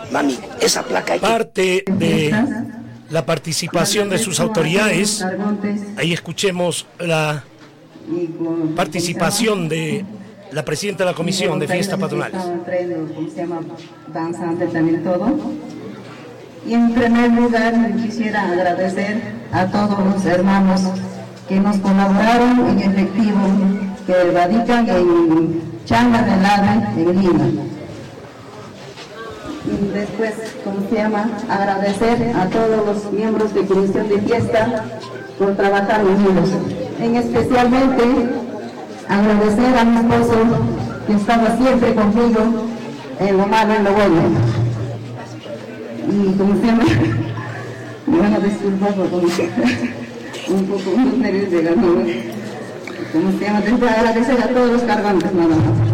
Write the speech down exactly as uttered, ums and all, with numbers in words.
Mami, esa placa hay que... Parte de la participación de sus autoridades. Ahí escuchemos la participación de la presidenta de la Comisión de Fiestas Patronales. Danzante también todo. Y en primer lugar quisiera agradecer a todos los hermanos que nos colaboraron en efectivo, que radican en Changa de Lara, en Lima. Y después, ¿cómo se llama? Agradecer a todos los miembros de Comisión de Fiesta por trabajar unidos. En especialmente agradecer a mi esposo que estaba siempre conmigo en lo malo y en lo bueno. Y como se llama, me van a disculpar por un poco unos nervios de ganado. Como se llama, tengo que agradecer a todos los cargantes nada más.